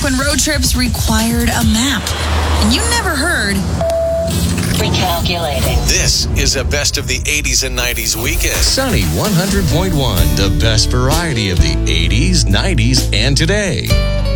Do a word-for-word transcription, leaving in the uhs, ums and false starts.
when road trips required a map. And you never heard... Recalculating. This is a best of the eighties and nineties weekend. Sunny one hundred point one, the best variety of the eighties, nineties, and today.